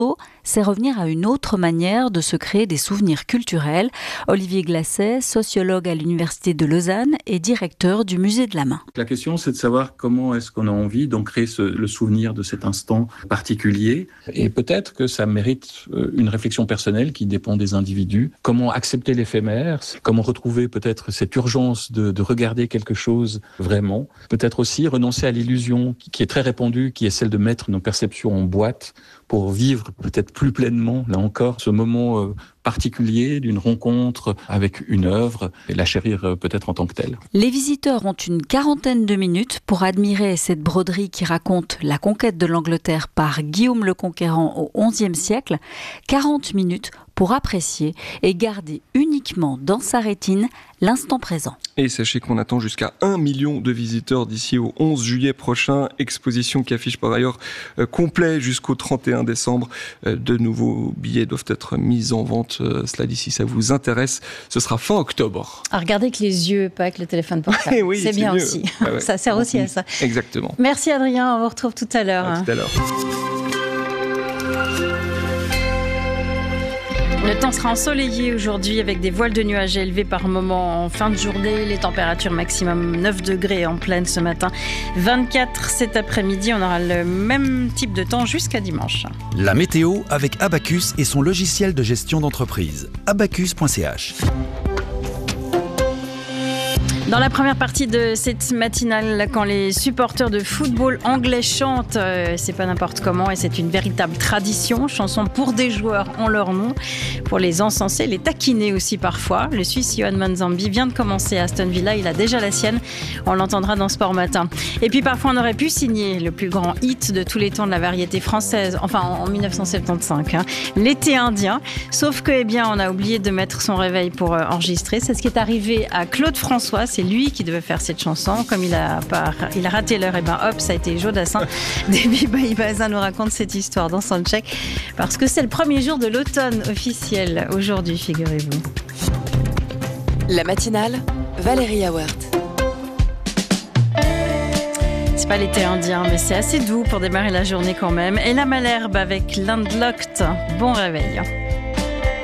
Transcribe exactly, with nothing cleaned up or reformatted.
c'est revenir à une autre manière de se créer des souvenirs culturels. Olivier Glasset, sociologue à l'Université de Lausanne et directeur du Musée de la Main. La question, c'est de savoir comment est-ce qu'on a envie d'ancrer ce, le souvenir de cet instant particulier. Et peut-être que ça mérite une réflexion personnelle qui dépend des individus. Comment accepter l'éphémère, comment retrouver peut-être cette urgence de, de regarder quelque chose vraiment. Peut-être aussi renoncer à l'illusion qui est très répandue, qui est celle de mettre nos perceptions en boîte pour vivre peut-être plus pleinement, là encore, ce moment euh, particulier d'une rencontre avec une œuvre et la chérir euh, peut-être en tant que telle. Les visiteurs ont une quarantaine de minutes pour admirer cette broderie qui raconte la conquête de l'Angleterre par Guillaume le Conquérant au onzième siècle. quarante minutes pour apprécier et garder uniquement dans sa rétine l'instant présent. Et sachez qu'on attend jusqu'à un million de visiteurs d'ici au onze juillet prochain. Exposition qui affiche par ailleurs euh, complet jusqu'au trente et un décembre. Euh, de nouveaux billets doivent être mis en vente. Euh, cela dit, si ça vous intéresse, ce sera fin octobre. À regarder avec les yeux, pas avec le téléphone portable. oui, c'est, c'est bien mieux. aussi. Ah ouais. Ça sert aussi à ça. Exactement. Merci Adrien, on vous retrouve tout à l'heure. À hein. tout à l'heure. Le temps sera ensoleillé aujourd'hui avec des voiles de nuages élevés par moments en fin de journée. Les températures maximum neuf degrés en pleine ce matin. vingt-quatre cet après-midi. On aura le même type de temps jusqu'à dimanche. La météo avec Abacus et son logiciel de gestion d'entreprise. abacus point c h. Dans la première partie de cette matinale, quand les supporters de football anglais chantent, euh, c'est pas n'importe comment et c'est une véritable tradition. Chanson pour des joueurs en leur nom, pour les encenser, les taquiner aussi parfois. Le Suisse Yohan Manzambi vient de commencer à Aston Villa, il a déjà la sienne. On l'entendra dans Sport Matin. Et puis parfois on aurait pu signer le plus grand hit de tous les temps de la variété française, enfin en dix-neuf cent soixante-quinze, hein, l'été indien. Sauf que, eh bien, on a oublié de mettre son réveil pour euh, enregistrer. C'est ce qui est arrivé à Claude François. C'est lui qui devait faire cette chanson. Comme il a, pas, il a raté l'heure, et ben hop, ça a été Joe Dassin. Déby Baïbaza nous raconte cette histoire dans Soundcheck parce que c'est le premier jour de l'automne officiel aujourd'hui, figurez-vous. La matinale, Valérie Awert. C'est pas l'été indien, mais c'est assez doux pour démarrer la journée quand même. Et la Malherbe avec Landlocked. Bon réveil.